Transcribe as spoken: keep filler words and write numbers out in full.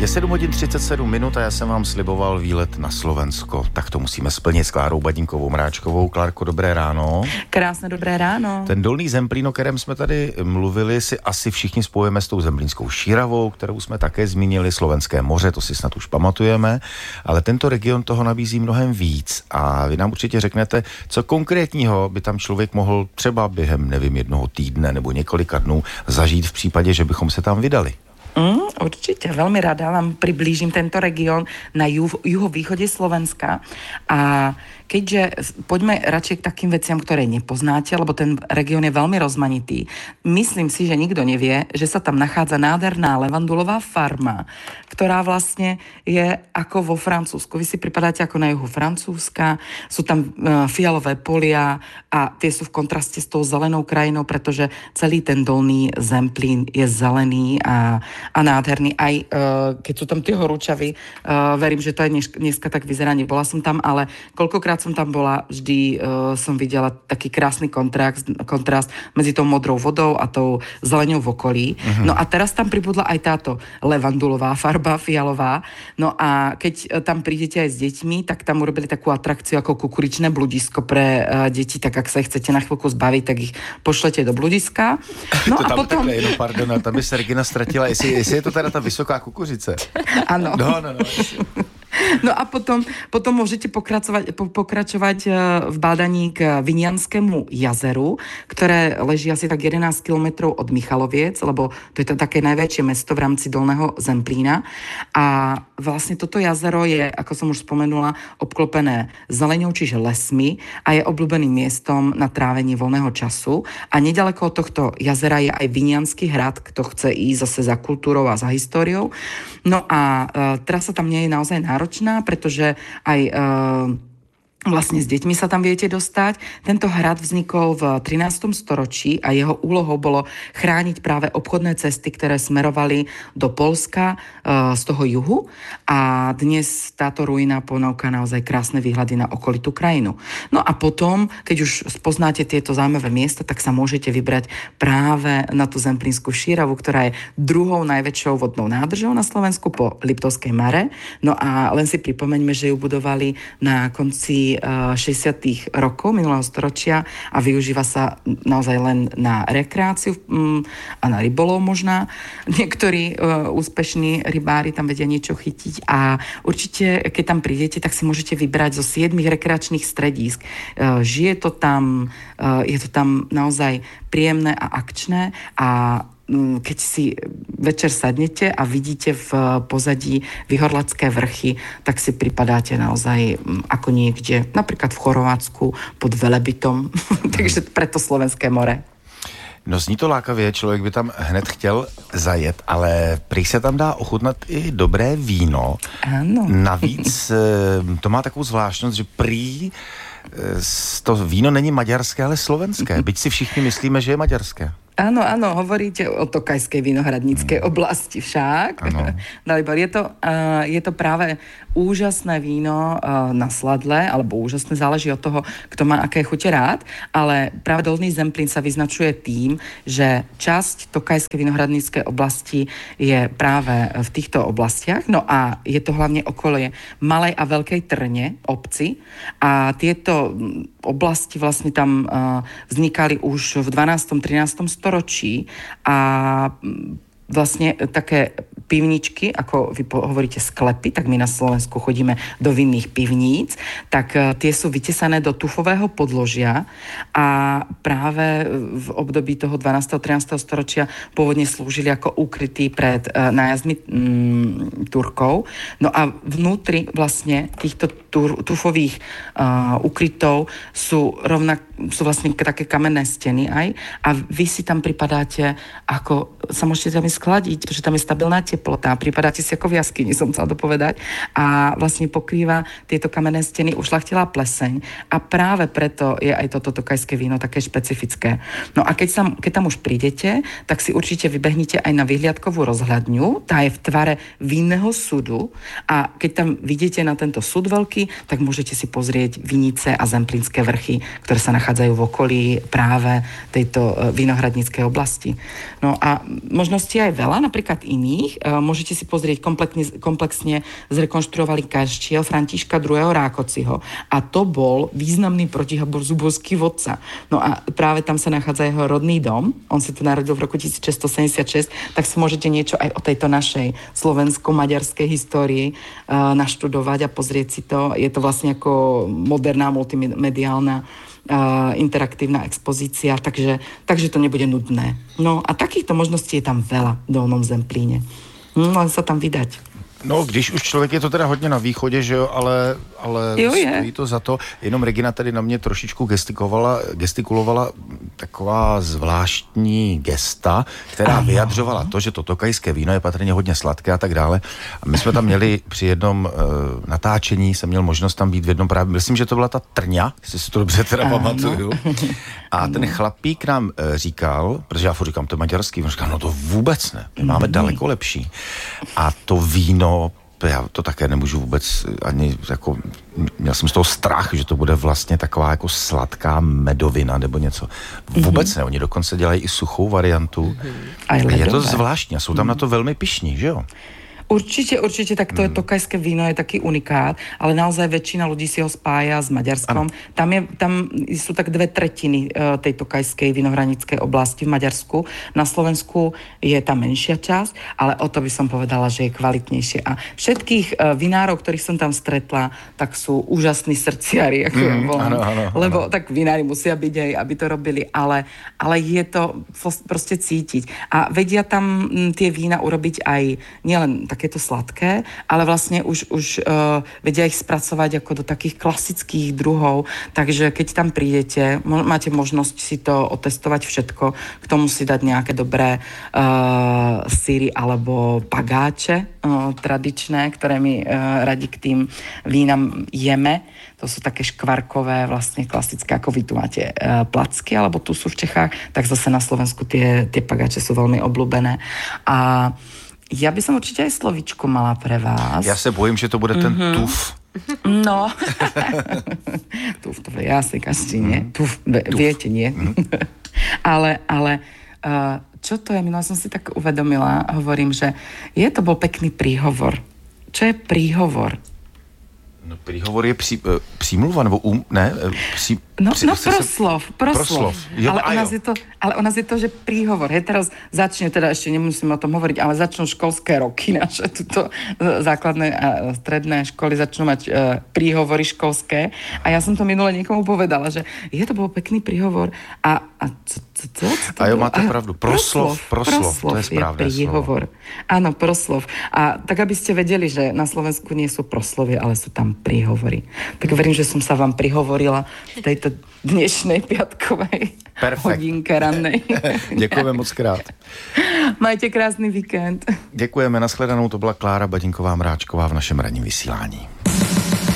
Je sedm hodin třicet sedm minut a já jsem vám sliboval výlet na Slovensko. Tak to musíme splnit s Klárou Badinkovou Mráčkovou. Klárko, dobré ráno. Krásné dobré ráno. Ten Dolný Zemplín, o kterém jsme tady mluvili, si asi všichni spojujeme s tou zemplínskou šíravou, kterou jsme také zmínili, Slovenské moře, to si snad už pamatujeme, ale tento region toho nabízí mnohem víc a vy nám určitě řeknete, co konkrétního by tam člověk mohl třeba během, nevím, jednoho týdne nebo několika dnů zažít v případě, že bychom se tam vydali. Mm, určite, veľmi rada vám priblížim tento región na juh, juhovýchode Slovenska a keďže poďme radšej k takým veciam, ktoré nepoznáte, lebo ten región je veľmi rozmanitý. Myslím si, že nikto nevie, že sa tam nachádza nádherná levandulová farma, ktorá vlastne je ako vo Francúzsku. Vy si pripadáte ako na juhu Francúzska, sú tam uh, fialové polia a tie sú v kontraste s tou zelenou krajinou, pretože celý ten Dolný Zemplín je zelený a a nádherný. Aj uh, keď sú tam tie horúčavy, uh, verím, že to aj dnes, dneska tak vyzerá. Nebola som tam, ale koľkokrát som tam bola, vždy uh, som videla taký krásny kontrast, kontrast medzi tou modrou vodou a tou zeleňou v okolí. Uh-huh. No a teraz tam pribudla aj táto levandulová farba, fialová. No a keď uh, tam prídete aj s deťmi, tak tam urobili takú atrakciu ako kukuričné bludisko pre uh, deti, tak ak sa chcete na chvíľku zbaviť, tak ich pošlete do bludiska. No to a tam potom... takhle, no pardon, tam by se Regina ztratila, jestli Jestli je to teda ta vysoká kukuřice. Áno. No, no, no. No a potom, potom môžete pokračovať, pokračovať v bádaní k Vinianskému jazeru, ktoré leží asi tak jedenásť kilometrov od Michaloviec, lebo to je to také najväčšie mesto v rámci Dolného Zemplína. A vlastne toto jazero je, ako som už spomenula, obklopené zeleňou, čiže lesmi a je obľúbeným miestom na trávenie voľného času. A nedaleko od tohto jazera je aj Viniansky hrad, kto chce ísť zase za kultúrou a za históriou. No a e, trasa tam nie je naozaj náročná, pretože aj e, vlastne s deťmi sa tam viete dostať. Tento hrad vznikol v trinástom storočí a jeho úlohou bolo chrániť práve obchodné cesty, ktoré smerovali do Poľska e, z toho juhu. A dnes táto ruina ponúka naozaj krásne výhľady na okolitú krajinu. No a potom, keď už spoznáte tieto zaujímavé miesta, tak sa môžete vybrať práve na tú Zemplínsku šíravu, ktorá je druhou najväčšou vodnou nádržou na Slovensku po Liptovskej Mare. No a len si pripomeňme, že ju budovali na konci šesťdesiatych rokov minulého storočia a využíva sa naozaj len na rekreáciu a na rybolov možná. Niektorí uh, úspešní rybári tam vedia niečo chytiť a určite, keď tam prídete, tak si môžete vybrať zo siedmich rekreačných stredísk. Uh, žije to tam, uh, je to tam naozaj príjemné a akčné a keď si večer sadnete a vidíte v pozadí Vyhorlacké vrchy, tak si pripadáte naozaj ako niekde, napríklad v Chorvátsku pod Velebitom. Takže preto Slovenské more. No zní to lákavě, člověk by tam hned chtěl zajet, ale prý se tam dá ochutnat i dobré víno. Ano. Navíc to má takovou zvláštnost, že prý to víno není maďarské, ale slovenské. Byť si všichni myslíme, že je maďarské. Áno, áno, hovoríte o Tokajskej vinohradníckej oblasti však. Dalibor, je to, uh, je to práve úžasné víno uh, na sladle, alebo úžasné, záleží od toho, kto má aké chute rád, ale práve Dolný Zemplín sa vyznačuje tým, že časť Tokajskej vinohradníckej oblasti je práve v týchto oblastiach, no a je to hlavne okolie Malej a Veľkej Trne, obci, a tieto oblasti vlastne tam uh, vznikali už v dvanástom trinástom storočí a vlastne také pivničky, ako vy hovoríte sklepy, tak my na Slovensku chodíme do vinných pivníc, tak tie sú vytesané do tufového podložia a práve v období toho dvanásteho trinásteho storočia pôvodne slúžili ako úkrytí pred nájazdmi mm, Turkov. No a vnútri vlastne týchto tur, tufových uh, ukrytov sú rovnak, sú vlastne také kamenné steny aj a vy si tam pripadáte ako, sa môžete tam skladiť, pretože tam je stabilná teplota, pripadáte si ako v jaskyni, som chcela dopovedať, a vlastne pokrýva tieto kamenné steny ušľachtilá pleseň a práve preto je aj toto tokajské víno také špecifické. No a keď, sa, keď tam už prídete, tak si určite vybehnite aj na vyhliadkovú rozhľadňu, tá je v tvare vinného sudu a keď tam vidíte na tento sud veľký, tak môžete si pozrieť vinice a Zemplínske vrchy, ktoré sa nachádzajú v okolí práve tejto vinohradníckej oblasti. No a možností aj veľa, napríklad iných. môžete si pozrieť, komplexne, komplexne zrekonštruovali kaštiel Františka druhého. Rákociho. A to bol významný protihabsburský vodca. No a práve tam sa nachádza jeho rodný dom. On sa tu narodil v roku tisícšesťstosedemdesiatšesť, tak si môžete niečo aj o tejto našej slovensko-maďarskej histórii uh, naštudovať a pozrieť si to. Je to vlastne ako moderná multimediálna Uh, interaktívna expozícia, takže, takže to nebude nudné. No a takýchto možností je tam veľa v Dolnom Zemplíne. Hm, len sa tam vydať. No, když už člověk je to teda hodně na východě, že jo, ale, ale jo, stojí to za to. Jenom Regina tady na mě trošičku gestikovala, gestikulovala taková zvláštní gesta, která ano. vyjadřovala to, že to tokajské víno je patrně hodně sladké a tak dále. A my jsme tam měli při jednom uh, natáčení, jsem měl možnost tam být v jednom právě, myslím, že to byla ta Trňa, jestli si to dobře teda ano. pamatuju. A ano. ten chlapík nám uh, říkal, protože já furt říkám, to je maďarský, on říkal, no to vůbec ne, my máme daleko lepší. A to víno já to také nemůžu vůbec ani jako, měl jsem z toho strach, že to bude vlastně taková jako sladká medovina nebo něco. Vůbec mm-hmm. ne, oni dokonce dělají i suchou variantu. Mm-hmm. Je to zvláštní a jsou tam mm-hmm. na to velmi pyšní, že jo? Určite, určite, tak to je tokajské víno, je taký unikát, ale naozaj väčšina ľudí si ho spája s Maďarskom. Tam, je, tam sú tak dve tretiny uh, tej tokajskej vinohranickej oblasti v Maďarsku. Na Slovensku je tá menšia časť, ale o to by som povedala, že je kvalitnejšie. A všetkých uh, vinárov, ktorých som tam stretla, tak sú úžasní srdciari, ako mm, volám. Ano, ano, Lebo ano. tak vinári musia byť aj, aby to robili, ale, ale je to proste cítiť. A vedia tam m, tie vína urobiť aj nielen takéto sladké, ale vlastne už, už uh, vedia ich spracovať ako do takých klasických druhov, takže keď tam prídete, mo- máte možnosť si to otestovať všetko, k tomu si dať nejaké dobré uh, syry alebo pagáče uh, tradičné, ktoré my uh, radi k tým vínam jeme. To sú také škvarkové, vlastne klasické, ako vy tu máte uh, placky, alebo tu sú v Čechách, tak zase na Slovensku tie, tie pagáče sú veľmi obľúbené. A ja by som určite aj slovíčko mala pre vás. Ja sa bojím, že to bude ten mm-hmm. tuf. No. Tuf, to je jasný kastine. Mm. Tuf, ve, tuf, viete, nie? Mm. ale, ale uh, čo to je? Minula som si tak uvedomila, hovorím, že je to bol pekný príhovor. Čo je príhovor? No, príhovor je pří, přímluva, nebo um, ne? Pří, no, pří, no proslov, proslov. proslov. Jo, ale, u nás je to, ale u nás je to, že príhovor. Hej, teraz začne, teda ešte nemusíme o tom hovoriť, ale začnú školské roky naše, tuto základné a stredné školy začnú mať uh, príhovory školské. A ja som to minule niekomu povedala, že je to bol pekný príhovor. A, a co, co, co, co to a jo, bolo? máte pravdu. Proslov, proslov, proslov, to je správne je príhovor. Áno, proslov. A tak, aby ste vedeli, že na Slovensku nie sú proslovy, ale sú tam príhovory. Tak verím, že som sa vám prihovorila v tejto dnešnej piatkovej Perfekt. hodinke rannej. Děkujeme moc krát. Majte krásný víkend. Děkujeme, nashledanou, to byla Klára Badinková Mráčková v našem ranním vysílání.